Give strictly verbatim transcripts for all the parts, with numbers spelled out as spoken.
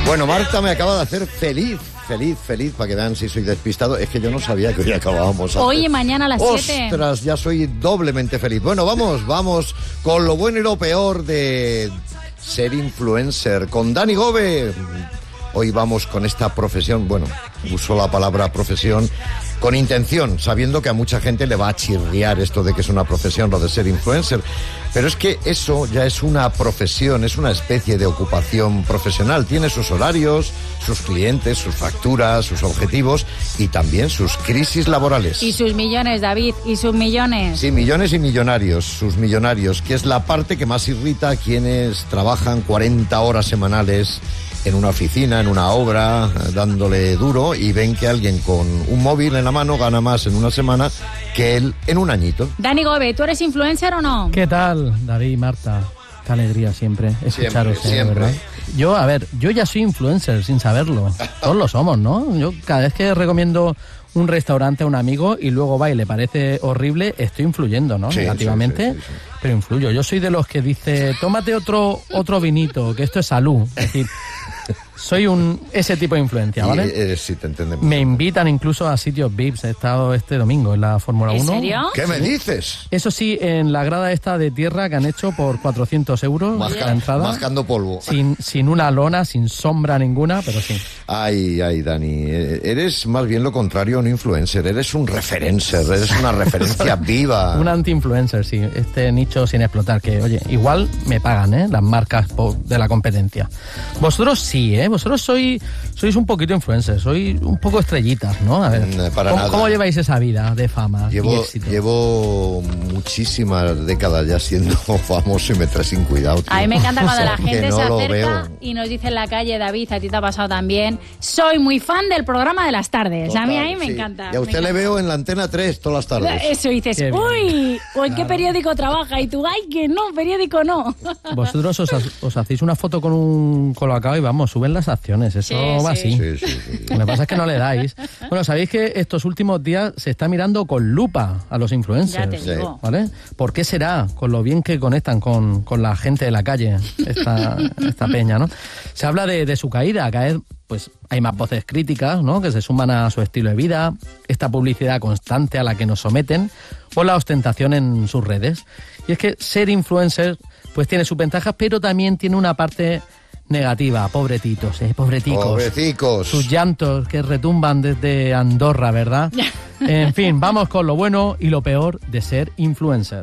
Bueno, Marta me acaba de hacer feliz, feliz, feliz, para que vean si soy despistado. Es que yo no sabía que hoy acabábamos antes. Hoy y mañana a las siete. Ostras, ya soy doblemente feliz. Bueno, vamos, vamos con lo bueno y lo peor de ser influencer. Con Dani Gove. Hoy vamos con esta profesión, bueno, uso la palabra profesión con intención, sabiendo que a mucha gente le va a chirriar esto de que es una profesión, lo de ser influencer. Pero es que eso ya es una profesión, es una especie de ocupación profesional. Tiene sus horarios, sus clientes, sus facturas, sus objetivos y también sus crisis laborales. Y sus millones, David, y sus millones. Sí, millones y millonarios, sus millonarios, que es la parte que más irrita a quienes trabajan cuarenta horas semanales en una oficina, en una obra, dándole duro, y ven que alguien con un móvil en la mano gana más en una semana que él en un añito. Dani Gove, ¿tú eres influencer o no? ¿Qué tal, David y Marta? Qué alegría siempre escucharos, siempre, siempre. ¿verdad? Yo, a ver, yo ya soy influencer sin saberlo. Todos lo somos, ¿no? Yo cada vez que recomiendo un restaurante a un amigo y luego va y le parece horrible, estoy influyendo, ¿no? Sí, Negativamente, sí, sí, sí, sí. Pero influyo. Yo soy de los que dice, tómate otro otro vinito, que esto es salud. Es decir, soy un ese tipo de influencia, ¿vale? Y, eh, sí, te entendemos. Me invitan incluso a sitios V I Ps. He estado este domingo en la Fórmula uno. ¿En serio? ¿Qué me dices? Eso sí, en la grada esta de tierra que han hecho por cuatrocientos euros Masca- la entrada. mascando polvo. Sin, sin una lona, sin sombra ninguna, pero sí. Ay, ay, Dani, eh, eres más bien lo contrario a un influencer, eres un referencer, eres una referencia viva. Un anti-influencer, sí. Este nicho sin explotar, que, oye, igual me pagan, ¿eh? Las marcas po- de la competencia. Vosotros sí, ¿eh? Vosotros sois, sois un poquito influencers, sois un poco estrellitas, ¿no? A ver, Mm, para ¿cómo, nada. ¿cómo lleváis esa vida de fama y Llevo, éxito? llevo muchísimas décadas ya siendo famoso y me trae sin cuidado, tío. A mí me encanta cuando la Que gente no se lo acerca veo. y nos dice en la calle, David, a ti te ha pasado también, soy muy fan del programa de las tardes. a mí Total, ahí me sí. encanta. Y a me usted le encanta. veo en la Antena tres todas las tardes. Eso, y dices, Qué bien. uy, o en qué periódico trabaja, y tú, ay, que no, periódico no. Vosotros os, ha- os hacéis una foto con un colocado y vamos, suben las acciones. Eso Sí, va sí. así. Sí, sí, sí. Lo que pasa es que no le dais. Bueno, sabéis que estos últimos días se está mirando con lupa a los influencers. Ya te Sí. digo. ¿Vale? ¿Por qué será? Con lo bien que conectan con, con la gente de la calle, esta, esta peña, ¿no? Se habla de, de su caída, cada vez pues hay más voces críticas, ¿no? Que se suman a su estilo de vida, esta publicidad constante a la que nos someten, o la ostentación en sus redes. Y es que ser influencer pues tiene sus ventajas, pero también tiene una parte negativa. Pobretitos, ¿eh? Pobreticos. Pobrecicos. Sus llantos que retumban desde Andorra, ¿verdad? En fin, vamos con lo bueno y lo peor de ser influencer.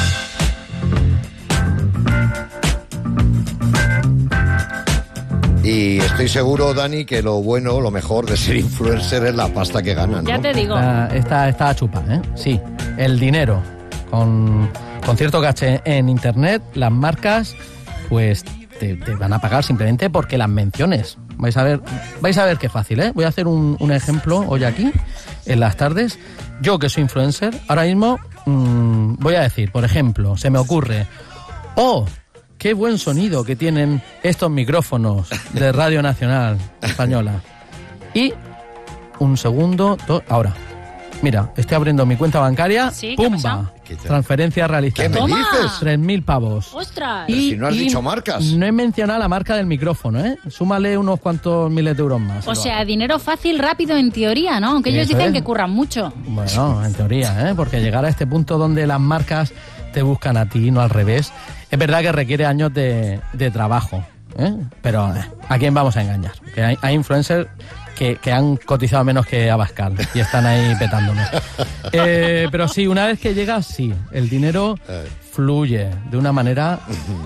Y estoy seguro, Dani, que lo bueno, lo mejor de ser influencer es la pasta que ganan, ¿no? Ya te digo. Está, está, está a chupar, ¿eh? Sí, el dinero. Con, con cierto caché en internet, las marcas, pues te, te van a pagar simplemente porque las menciones. Vais a ver, vais a ver qué fácil, ¿eh? Voy a hacer un, un ejemplo hoy aquí, en las tardes. Yo, que soy influencer, ahora mismo mmm, voy a decir, por ejemplo, se me ocurre, ¡oh! ¡Qué buen sonido que tienen estos micrófonos de Radio Nacional Española! Y un segundo, do- ahora. Mira, estoy abriendo mi cuenta bancaria. Sí, ¿qué ha ¡Pumba! pasado? ¿Qué te- Transferencia realizada. ¿Qué me Toma. dices? tres mil pavos. ¡Ostras! Pero si no has dicho marcas. No he mencionado la marca del micrófono, ¿eh? Súmale unos cuantos miles de euros más. O sea, dinero fácil, rápido, en teoría, ¿no? Aunque ellos Eso dicen es. que curran mucho. Bueno, en teoría, ¿eh? Porque llegar a este punto donde las marcas te buscan a ti, no al revés, es verdad que requiere años de, de trabajo, ¿eh? Pero eh, ¿a quién vamos a engañar? Que hay, hay influencers que, que han cotizado menos que Abascal y están ahí petándonos. Eh, pero sí, una vez que llegas, sí, el dinero fluye de una manera...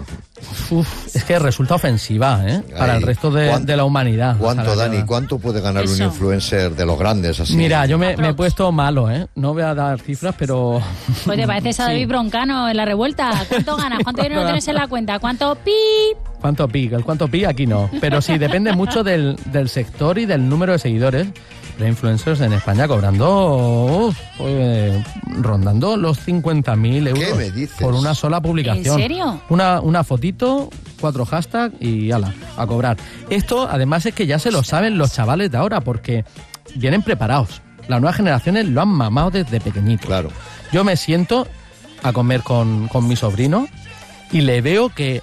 Uf, es que resulta ofensiva, ¿eh? Para Ay, el resto de, ¿cuánto- de la humanidad. ¿Cuánto, asalariada. Dani? ¿Cuánto puede ganar Eso. un influencer de los grandes así? Mira, yo me, me he Aprox. puesto malo, ¿eh? No voy a dar cifras, pero... Pues te pareces a Sí. David Broncano en la revuelta. ¿Cuánto ganas? ¿Cuánto dinero tienes en la cuenta? ¿Cuánto pi? ¿Cuánto pi? El cuánto pi aquí no. Pero sí, depende mucho del, del sector y del número de seguidores. De influencers en España cobrando, uf, pues, rondando los cincuenta mil euros. ¿Qué me dices? Por una sola publicación. ¿En serio? Una, una fotito, cuatro hashtags y ala, a cobrar. Esto además es que ya se lo saben los chavales de ahora porque vienen preparados. Las nuevas generaciones lo han mamado desde pequeñito. Claro. Yo me siento a comer con, con mi sobrino y le veo que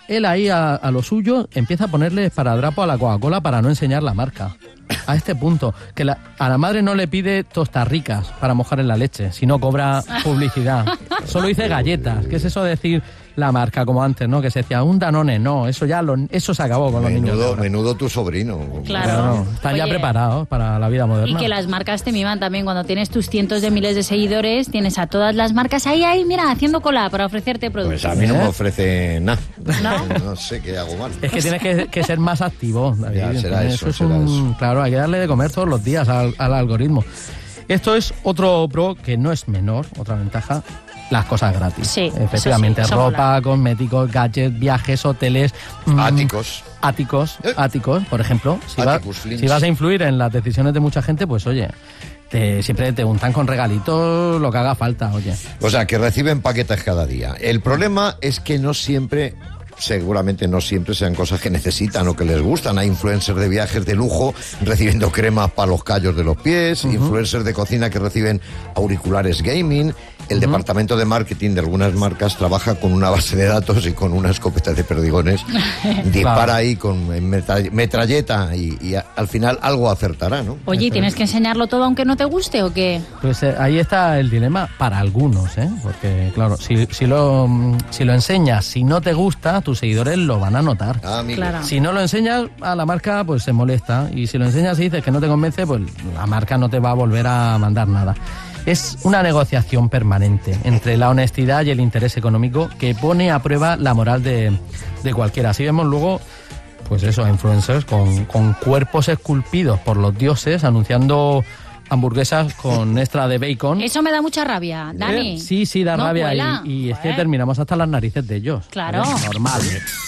él ahí a, a lo suyo empieza a ponerle esparadrapo a la Coca-Cola para no enseñar la marca. A este punto, que la, a la madre no le pide tostas ricas para mojar en la leche, sino cobra publicidad. Solo dice galletas. ¿Qué es eso de decir la marca como antes, no? Que se decía un Danone, no, eso ya lo, eso se acabó con menudo, los niños. Menudo tu sobrino. Claro. No, están ya Oye, preparados para la vida moderna. Y que las marcas te miman también. Cuando tienes tus cientos de miles de seguidores, tienes a todas las marcas ahí, ahí, mira, haciendo cola para ofrecerte productos. Pues a mí no ¿Eh? me ofrece nada. ¿No? No sé qué hago mal. Es que tienes que, que ser más activo, David. Ya, será eso, es será un, eso. Claro, hay que darle de comer todos los días al, al algoritmo. Esto es otro pro que no es menor, otra ventaja, las cosas gratis. Sí, efectivamente, eso sí, eso ropa, mola. cosméticos, gadgets, viajes, hoteles. mm, Áticos. Áticos, ¿Eh? áticos, por ejemplo. Si, va- Áticos, Flinch. si vas a influir en las decisiones de mucha gente, pues oye, te, siempre te untan con regalitos lo que haga falta, oye. O sea, que reciben paquetes cada día. El problema es que no siempre, seguramente no siempre sean cosas que necesitan o que les gustan. Hay influencers de viajes de lujo recibiendo cremas para los callos de los pies, uh-huh. influencers de cocina que reciben auriculares gaming. El uh-huh. departamento de marketing de algunas marcas trabaja con una base de datos y con una escopeta de perdigones. Dispara Claro. ahí con metra- metralleta y, y a- al final algo acertará, ¿no? Oye, ¿y tienes que enseñarlo todo aunque no te guste o qué? Pues eh, ahí está el dilema para algunos, ¿eh? Porque, claro, si, si, lo, mm, si lo enseñas, si no te gusta, tus seguidores lo van a notar. Ah, amigo. Claro. Si no lo enseñas a la marca, pues se molesta. Y si lo enseñas y dices que no te convence, pues la marca no te va a volver a mandar nada. Es una negociación permanente entre la honestidad y el interés económico que pone a prueba la moral de, de cualquiera. Así vemos luego, pues eso, influencers con, con cuerpos esculpidos por los dioses anunciando hamburguesas con extra de bacon. Eso me da mucha rabia, Dani. Eh, Sí, sí, da No rabia. cuela. Y, y es que Joder. terminamos hasta las narices de ellos. Claro. ¿Eh? Normal.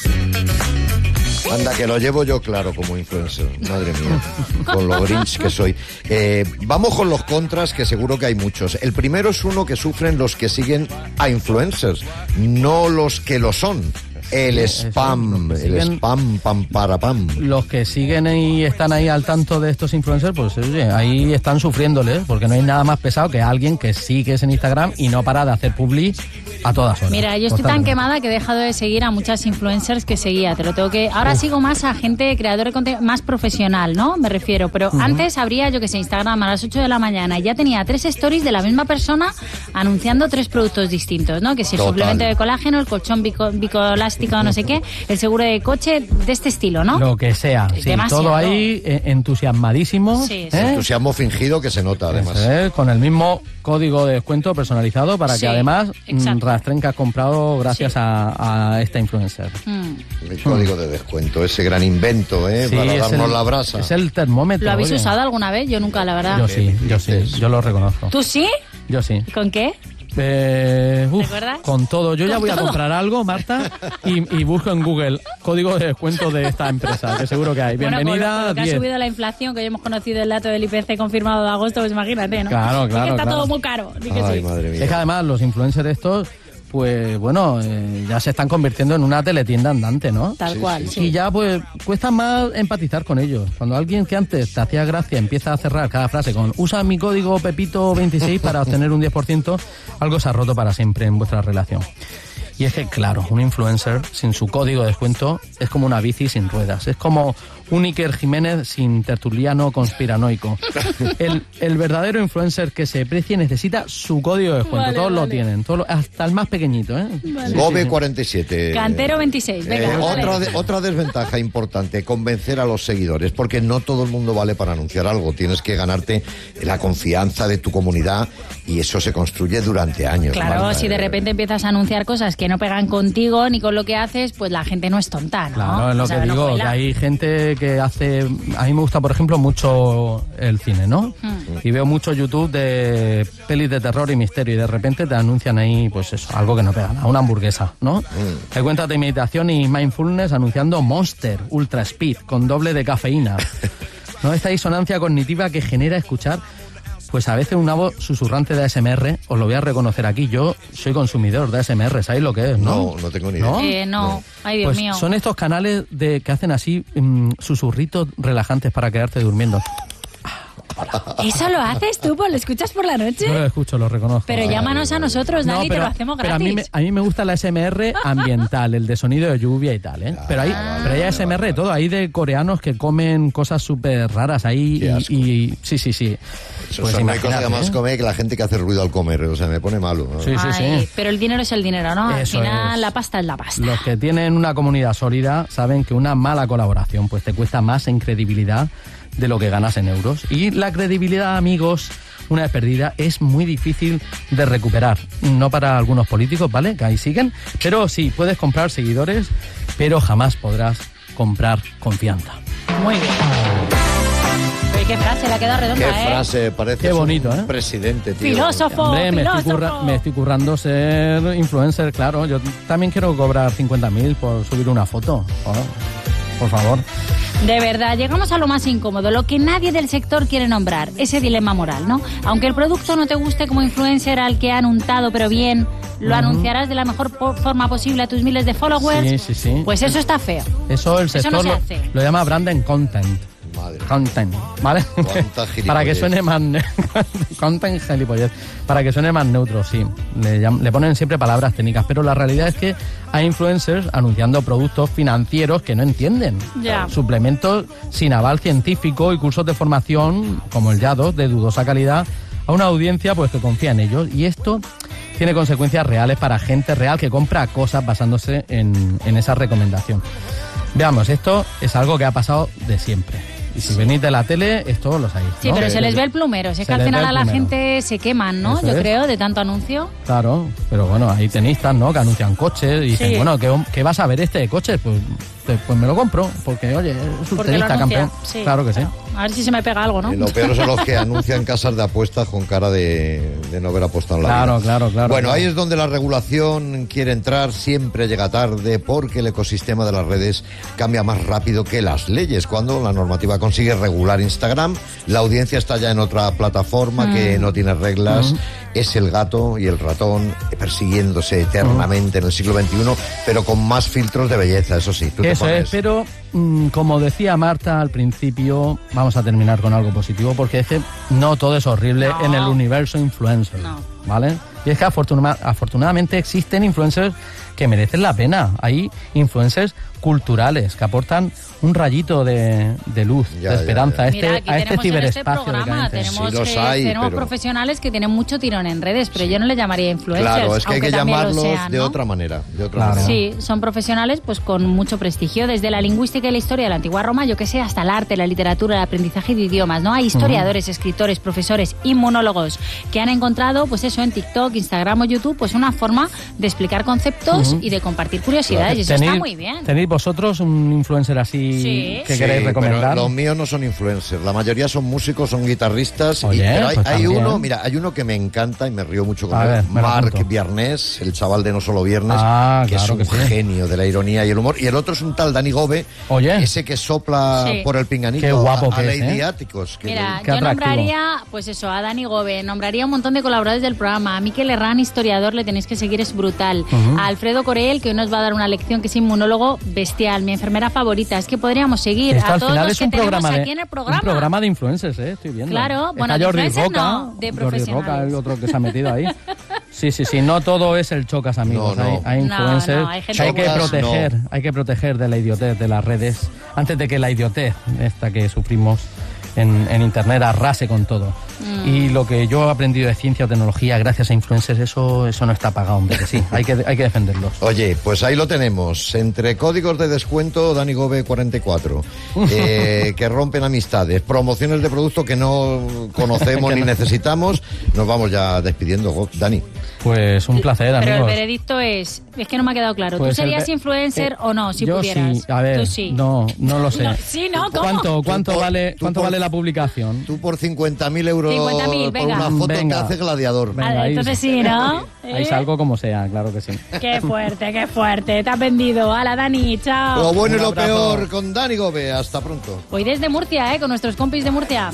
Anda, que lo llevo yo claro como influencer. Madre mía, con lo grinch que soy. Eh, vamos con los contras, que seguro que hay muchos. El primero es uno que sufren los que siguen a influencers, no los que lo son. El spam, los que el siguen- spam, pam, para, pam. Los que siguen y están ahí al tanto de estos influencers, pues oye, ahí están sufriéndole, porque no hay nada más pesado que alguien que sigues en Instagram y no para de hacer publi a todas horas. Mira, yo estoy tan Constantemente. quemada que he dejado de seguir a muchas influencers que seguía. Te lo tengo que. Ahora sigo más a gente creador de contenido más profesional, ¿no? Me refiero. Pero antes abría, yo que sé, Instagram a las ocho de la mañana y ya tenía tres stories de la misma persona anunciando tres productos distintos, ¿no? Que si el Total. suplemento de colágeno, el colchón bico, bicoelástico o no sé qué, el seguro de coche de este estilo, ¿no? Lo que sea, sí, Demasiado. todo ahí eh, entusiasmadísimo. Sí, sí. ¿eh? Entusiasmo fingido que se nota, además. Eso es, con el mismo código de descuento personalizado para Sí, que además mm, exacto. rastren que has comprado gracias Sí. a, a esta influencer. Mm. El código de descuento, ese gran invento, ¿eh? Sí, para es darnos el- la brasa. Es el termómetro. ¿Lo habéis oye. usado alguna vez? Yo nunca, la verdad. Yo sí, yo sí, dices? yo lo reconozco. ¿Tú sí? Yo sí. ¿Con qué? Eh, uf, ¿Te acuerdas? con todo. Yo ya ¿Con voy a todo? comprar algo, Marta, y, y busco en Google código de descuento de esta empresa, que seguro que hay. Bueno, con lo- Bienvenida con lo que ha diez. subido la inflación, que ya hemos conocido el dato del I P C confirmado de agosto, pues imagínate, ¿no? Claro, Es que claro, está claro. todo muy caro. di que Ay, sí. madre mía. Es que además los influencers estos, pues bueno, eh, ya se están convirtiendo en una teletienda andante, ¿no? Tal Sí, cual, sí, sí. Y ya pues cuesta más empatizar con ellos. Cuando alguien que antes te hacía gracia empieza a cerrar cada frase con usa mi código Pepito veintiséis para obtener un diez por ciento, algo se ha roto para siempre en vuestra relación. Y es que, claro, un influencer sin su código de descuento es como una bici sin ruedas. Es como un Iker Jiménez sin tertuliano conspiranoico. El, el verdadero influencer que se precie necesita su código de descuento. Vale, todos lo vale. tienen, todos lo- hasta el más pequeñito, ¿eh? Sí, sí, Gobe sí. cuarenta y siete. Cantero veintiséis, venga, Eh, dale. otra, de- otra desventaja importante, convencer a los seguidores, porque no todo el mundo vale para anunciar algo. Tienes que ganarte la confianza de tu comunidad y eso se construye durante años. Claro, Marta. si de repente empiezas a anunciar cosas que no pegan contigo ni con lo que haces, pues la gente no es tonta, ¿no? Claro, es lo O sea, que no digo, que cuela. hay gente que hace... A mí me gusta, por ejemplo, mucho el cine, ¿no? Hmm. Y veo mucho YouTube de pelis de terror y misterio y de repente te anuncian ahí, pues eso, algo que no pega nada, una hamburguesa, ¿no? Hay cuentas de meditación y mindfulness anunciando Monster Ultra Speed con doble de cafeína, ¿no? Esta disonancia cognitiva que genera escuchar pues a veces una voz susurrante de A S M R, os lo voy a reconocer aquí, yo soy consumidor de A S M R, ¿sabéis lo que es, no? No, no tengo ni idea. ¿No? Eh, no. Ay, Dios Pues mío. son estos canales de que hacen así mm, susurritos relajantes para quedarte durmiendo. ¿Eso lo haces tú? Pues lo escuchas por la noche. Yo lo escucho, lo reconozco. Pero llámanos a nosotros, Dani, no, pero, te lo hacemos pero gratis. a mí, me, a mí me gusta la A S M R ambiental, el de sonido de lluvia y tal, ¿eh? Pero hay, Ah, pero hay A S M R de todo, hay de coreanos que comen cosas súper raras ahí y, y... Sí, sí, sí. Eso Pues son hay cosas imagínate, que más ¿eh? come que la gente que hace ruido al comer, o sea, me pone malo, ¿no? Sí, sí, Ay, sí. pero el dinero es el dinero, ¿no? Al Eso final es. la pasta es la pasta. Los que tienen una comunidad sólida saben que una mala colaboración pues te cuesta más en credibilidad de lo que ganas en euros. Y la credibilidad, amigos, una vez perdida, es muy difícil de recuperar. No para algunos políticos, ¿vale? Que ahí siguen. Pero sí, puedes comprar seguidores, pero jamás podrás comprar confianza. Muy bien. Oye, qué frase, la queda redonda, Qué ¿eh? frase, parece Qué bonito, un ¿eh? presidente, tío. Filósofo, Hombre, me estoy, filósofo. curra- me estoy currando ser influencer, claro. Yo también quiero cobrar cincuenta mil por subir una foto. Oh, por favor. De verdad, llegamos a lo más incómodo, lo que nadie del sector quiere nombrar, ese dilema moral, ¿no? Aunque el producto no te guste como influencer al que han untado, pero bien, lo anunciarás de la mejor po- forma posible a tus miles de followers. Sí, sí, sí. Pues eso está feo. Eso el Eso no sector se lo, hace. lo llama branding content. Madre. Content, ¿vale? Cuánta gilipollez. Para que suene más... ne- content, gilipollez. Para que suene más neutro, sí. Le, llam- le ponen siempre palabras técnicas, pero la realidad es que hay influencers anunciando productos financieros que no entienden. Ya. Suplementos sin aval científico y cursos de formación, como el YADO, de dudosa calidad, a una audiencia pues que confía en ellos. Y esto tiene consecuencias reales para gente real que compra cosas basándose en, en esa recomendación. Veamos, esto es algo que ha pasado de siempre. Y si venís de la tele, esto lo sabéis, Sí, ¿no? pero se les ve el plumero. Si es Se que al les final ve a el la plumero. gente se queman, ¿no? Eso Yo es. creo, de tanto anuncio. Claro, pero bueno, hay tenistas, ¿no? Que anuncian coches y dicen, Sí. bueno, ¿qué, ¿qué vas a ver este de coches? Pues, te- pues me lo compro, porque, oye, es un Porque lo tenista anuncia, campeón. sí. Claro que sí. A ver si se me pega algo, ¿no? Y lo peor son los que anuncian casas de apuestas con cara de, de no haber apostado en la Claro, vida. claro, claro, Bueno, claro. ahí es donde la regulación quiere entrar, siempre llega tarde, porque el ecosistema de las redes cambia más rápido que las leyes. Cuando la normativa consigue regular Instagram, la audiencia está ya en otra plataforma Mm. que no tiene reglas. Mm. Es el gato y el ratón persiguiéndose eternamente en el siglo veintiuno, pero con más filtros de belleza, eso sí. Tú te Eso pones- es, pero mm, como decía Marta al principio, vamos a terminar con algo positivo, porque es que no todo es horrible No. en el universo influencer, No. ¿vale? Y es que afortuna- afortunadamente existen influencers que merecen la pena. Hay influencers culturales que aportan un rayito de, de luz, Ya, de ya, esperanza ya. a este, Mira, aquí a este tenemos en este ciberespacio programa, decadente. tenemos, Sí, los eh, hay, tenemos pero- profesionales que tienen mucho tirón en redes, pero yo no le llamaría influencers. Claro, es que hay aunque que también lo llamarlos sean, de ¿no? otra manera. De otra Claro. manera. Sí, son profesionales pues con mucho prestigio, desde la lingüística y la historia de la antigua Roma, yo que sé, hasta el arte, la literatura, el aprendizaje de idiomas, ¿no? Hay historiadores, escritores, profesores, inmunólogos que han encontrado, pues eso, en TikTok, Instagram o YouTube, pues una forma de explicar conceptos y de compartir curiosidades, y eso está muy bien. ¿Tenéis vosotros un influencer así Sí. que Sí, queréis recomendar? pero los míos no son influencers, la mayoría son músicos, son guitarristas. y- Oye, pero hay, pues hay también. uno, mira, hay uno que me encanta y me río mucho con A él, ver, me lo Marc apunto. Viernes, el chaval de No Solo Viernes, Ah, que claro es un que sí. genio de la ironía y el humor. Y el otro es un tal Dani Gobe, Oye. ese que sopla Sí. por el pinganillo Qué guapo a, a que es, Lady ¿eh? Áticos. que- Mira, Qué yo atractivo. nombraría, pues eso, a Dani Gobe, nombraría un montón de colaboradores del programa. A Miquel Herrán, historiador, le tenéis que seguir, es brutal. A Alfredo Corel, que hoy nos va a dar una lección, que es inmunólogo bestial, mi enfermera favorita. Es que podríamos seguir Esto a al todos final los es que un tenemos programa, aquí de, en el programa. un programa de influencers, ¿eh? Estoy viendo. Claro, Está bueno, de Jordi influencers Roca, no, de Jordi Roca, profesionales. el otro que se ha metido ahí. Sí, sí, sí, no todo es el chocas, amigos. No, no. Hay, hay No, influencers no, hay gente hay que buena. proteger, No. hay que proteger de la idiotez de las redes antes de que la idiotez esta que sufrimos en, en internet arrase con todo. Mm. Y lo que yo he aprendido de ciencia o tecnología gracias a influencers, eso eso no está pagado, hombre, que sí, hay que hay que defenderlos. Oye, pues ahí lo tenemos. Entre códigos de descuento, Dani Gobe cuarenta y cuatro, eh, que rompen amistades, promociones de productos que no conocemos Que ni no. necesitamos, nos vamos ya despidiendo, Go- Dani. Pues un placer, Pero el amigos. veredicto es, es que no me ha quedado claro. Pues ¿Tú el serías ve- influencer eh, o no, si yo pudieras? sí, a ver, Tú sí. no, no lo sé. No, sí, ¿no? ¿Cómo? ¿Cuánto, cuánto Tú por- vale, tú cuánto por- vale la publicación? Tú por cincuenta mil euros cincuenta mil, por venga. una foto Venga. que hace gladiador. Venga, Ah, ahí- entonces sí, ¿no? Ahí ¿Eh? salgo como sea, claro que sí. Qué fuerte, qué fuerte. Te has vendido. Hala, Dani, chao. Lo bueno y Un lo abrazo. peor con Dani Gobe. Hasta pronto. Hoy desde Murcia, ¿eh? Con nuestros compis de Murcia.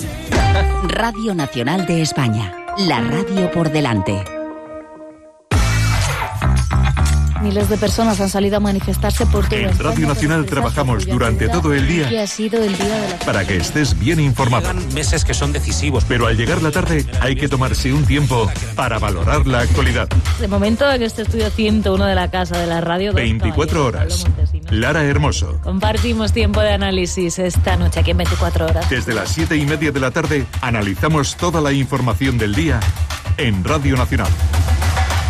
Radio Nacional de España. La radio por delante. Miles de personas han salido a manifestarse por todo. En Radio Nacional trabajamos durante todo el día que ha sido el día de la... para que estés bien informado. Llegan meses que son decisivos. Pero al llegar la tarde hay que tomarse un tiempo para valorar la actualidad. De momento en este estudio ciento uno de la Casa de la Radio. veinticuatro horas. Lara Hermoso. Compartimos tiempo de análisis esta noche aquí en veinticuatro horas. Desde las siete y media de la tarde analizamos toda la información del día en Radio Nacional.